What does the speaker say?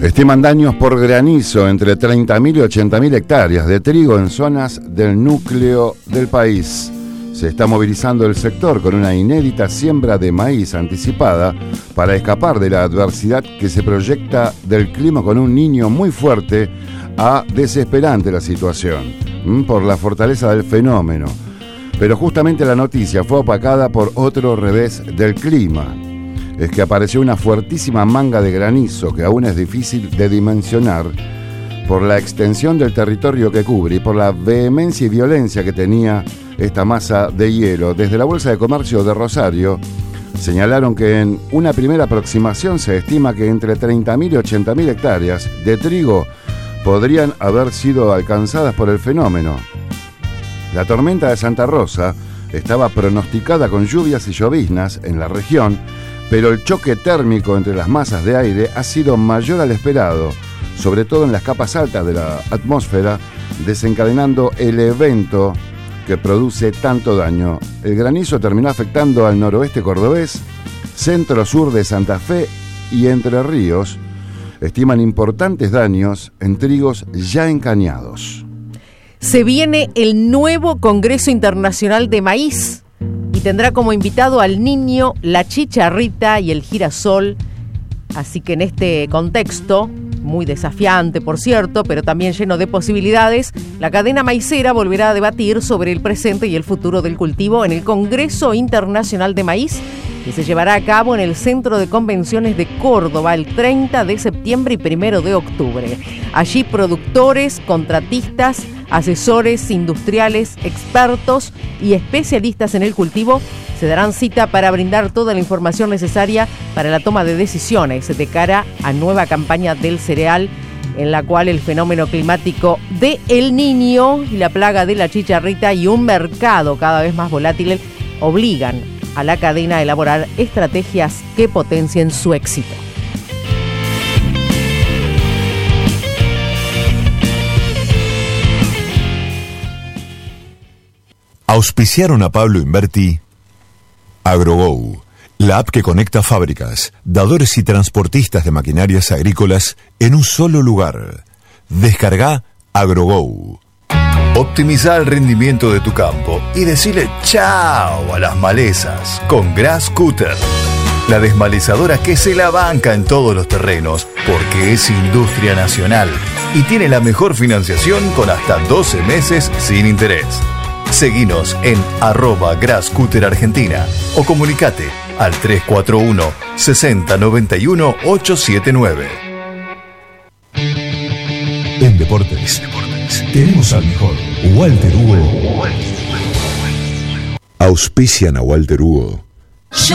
Estiman daños por granizo entre 30.000 y 80.000 hectáreas de trigo en zonas del núcleo del país. Se está movilizando el sector con una inédita siembra de maíz anticipada para escapar de la adversidad que se proyecta del clima, con un Niño muy fuerte a desesperante la situación por la fortaleza del fenómeno. Pero justamente la noticia fue opacada por otro revés del clima. Es que apareció una fuertísima manga de granizo que aún es difícil de dimensionar por la extensión del territorio que cubre y por la vehemencia y violencia que tenía esta masa de hielo. Desde la Bolsa de Comercio de Rosario señalaron que en una primera aproximación se estima que entre 30.000 y 80.000 hectáreas de trigo podrían haber sido alcanzadas por el fenómeno. La tormenta de Santa Rosa estaba pronosticada con lluvias y lloviznas en la región, pero el choque térmico entre las masas de aire ha sido mayor al esperado, sobre todo en las capas altas de la atmósfera, desencadenando el evento que produce tanto daño. El granizo terminó afectando al noroeste cordobés, centro-sur de Santa Fe y Entre Ríos. Estiman importantes daños en trigos ya encañados. Se viene el nuevo Congreso Internacional de Maíz y tendrá como invitado al Niño, la chicharrita y el girasol. Así que en este contexto, muy desafiante por cierto, pero también lleno de posibilidades, la cadena maicera volverá a debatir sobre el presente y el futuro del cultivo en el Congreso Internacional de Maíz, que se llevará a cabo en el Centro de Convenciones de Córdoba el 30 de septiembre y 1 de octubre. Allí productores, contratistas, asesores industriales, expertos y especialistas en el cultivo se darán cita para brindar toda la información necesaria para la toma de decisiones de cara a nueva campaña del cereal, en la cual el fenómeno climático de El Niño y la plaga de la chicharrita y un mercado cada vez más volátil obligan a la cadena a elaborar estrategias que potencien su éxito. Auspiciaron a Pablo Inverti AgroGo, la app que conecta fábricas, dadores y transportistas de maquinarias agrícolas en un solo lugar. Descarga AgroGo. Optimiza el rendimiento de tu campo y decile chao a las malezas con Grass Cutter, la desmalezadora que se la banca en todos los terrenos porque es industria nacional y tiene la mejor financiación con hasta 12 meses sin interés. Seguinos en @GrassCutterArgentina o comunicate al 341 60 91 879. En Deportes tenemos al mejor Walter Hugo. Auspician a Walter Hugo